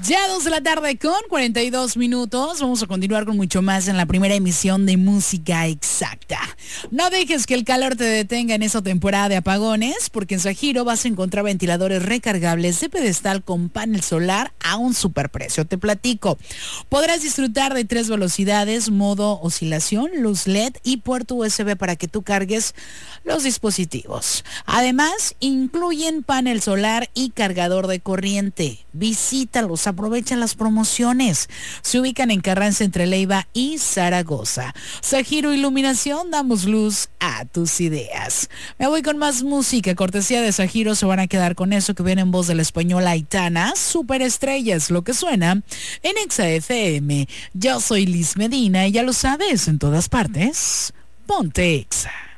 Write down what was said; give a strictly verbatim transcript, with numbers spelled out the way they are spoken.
Ya dos de la tarde con cuarenta y dos minutos. Vamos a continuar con mucho más en la primera emisión de Música Exacta. No dejes que el calor te detenga en esta temporada de apagones, porque en Sajiro vas a encontrar ventiladores recargables de pedestal con panel solar a un superprecio. Te platico. Podrás disfrutar de tres velocidades, modo oscilación, luz L E D y puerto U S B para que tú cargues los dispositivos. Además, incluyen panel solar y cargador de corriente. Visítalos, aprovecha las promociones. Se ubican en Carranza entre Leiva y Zaragoza. Sajiro Iluminación, damos luz a tus ideas. Me voy con más música, cortesía de Sajiro. Se van a quedar con eso que viene en voz del español Aitana. Superestrellas, lo que suena en Exa F M. Yo soy Liz Medina y ya lo sabes, en todas partes, ponte Exa.